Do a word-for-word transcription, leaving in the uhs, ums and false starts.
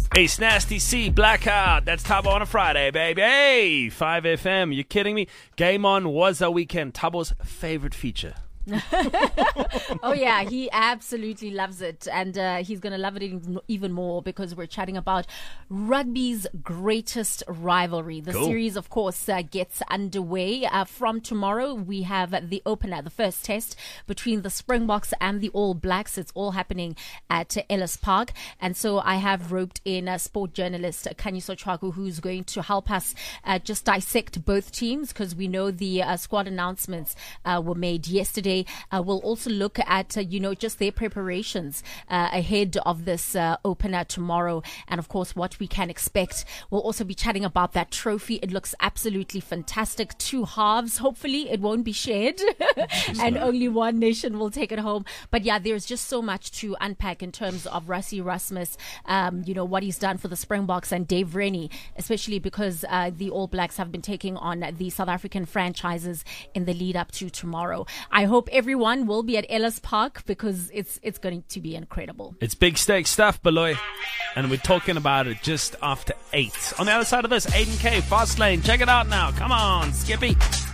Ace Nasty C, Blackout. That's Thabo on a Friday, baby. Hey, five F M. You kidding me? Game On was a weekend. Thabo's favorite feature. Oh yeah, he absolutely loves it, and uh, he's going to love it even, even more because we're chatting about rugby's greatest rivalry. The Cool. series, of course, uh, gets underway uh, from tomorrow. We have the opener, the first test between the Springboks and the All Blacks. It's all happening at uh, Ellis Park, and so I have roped in uh, sport journalist Kanyiso Chwaku, who's going to help us uh, just dissect both teams, because we know the uh, squad announcements uh, were made yesterday. Uh, we'll also look at, uh, you know, just their preparations uh, ahead of this uh, opener tomorrow, and of course what we can expect. We'll also be chatting about that trophy. It looks absolutely fantastic. Two halves. Hopefully it won't be shared and only one nation will take it home. But yeah, there's just so much to unpack in terms of Rassie Erasmus, um, you know, what he's done for the Springboks, and Dave Rennie, especially because uh, the All Blacks have been taking on the South African franchises in the lead up to tomorrow. I hope everyone will be at Ellis Park because it's it's going to be incredible. It's big stakes stuff, Beloy. And we're talking about it just after eight. On the other side of this, Aiden K, Fast Lane. Check it out now. Come on, Skippy.